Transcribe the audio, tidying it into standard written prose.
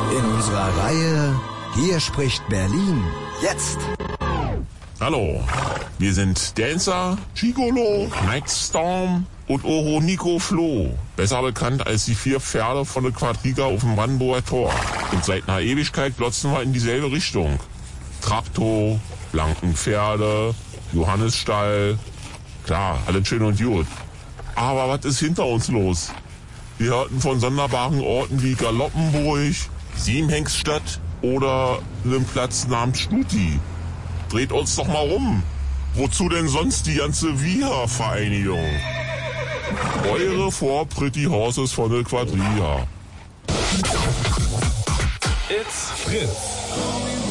In unserer Reihe Hier spricht Berlin jetzt. Hallo, wir sind Dancer, Gigolo, Nightstorm und Oro Nico Flo. Besser bekannt als die 4 Pferde von der Quadriga auf dem Brandenburger Tor. Und seit einer Ewigkeit glotzen wir in dieselbe Richtung. Traktor, blanken Pferde, Johannisstall. Klar, alles schön und gut. Aber was ist hinter uns los? Wir hörten von sonderbaren Orten wie Galoppenburg, Siemhengststadt oder einem Platz namens Stuti. Dreht uns doch mal rum. Wozu denn sonst die ganze Via-Vereinigung? Eure 4 Pretty Horses von der Quadriga. It's Fritz.